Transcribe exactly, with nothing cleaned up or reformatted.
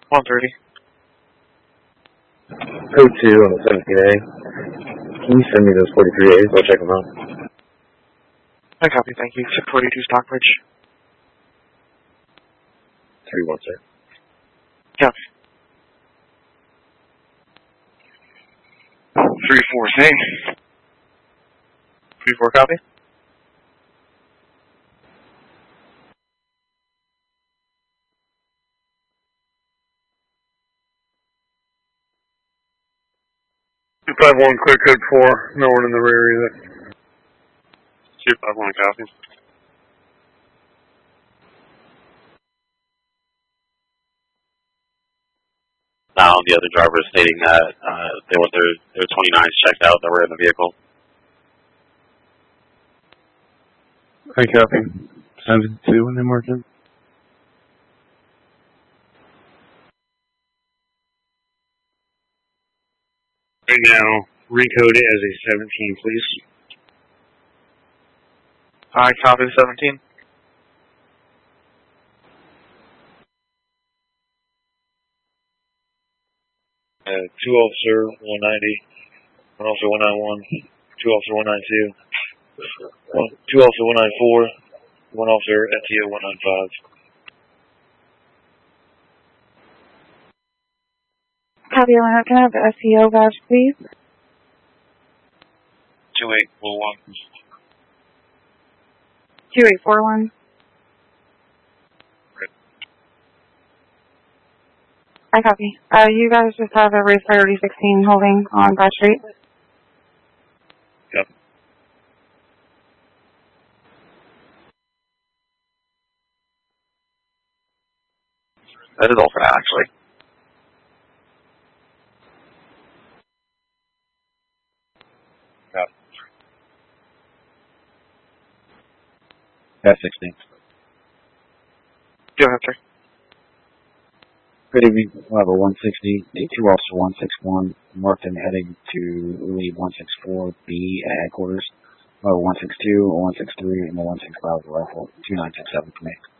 one thirty. Code two on the seventeen A. Can you send me those forty-three A's? I'll check them out. I copy, thank you. six forty-two Stockbridge. three one, sir. Copy. three four, same. three four, copy. two five one, clear code four. No one in the rear either. two five one, copy. Now the other driver is stating that uh, they want their, their twenty-nines checked out that were in the vehicle. I copy. seven two when they mark it. Right now, recode it as a seventeen, please. I copy seventeen. Uh, two officer one ninety, one officer one ninety-one, two officer one ninety-two, one, two officer one ninety-four, one officer F T O one ninety-five. Copy, Atlanta. Can I have the S E O badge, please? two eight four one. two eight four one. I copy. Uh, you guys just have a race priority sixteen holding on Broad Street? Yep. That is all for that, actually. Yep. That's sixteen. Go ahead, sir. Good evening. We'll have a one sixty, a two officer one sixty-one, marked and heading to lead one sixty-four B at headquarters. We'll have a one sixty-two, a one sixty-three, and a one sixty-five rifle, two nine six seven for me.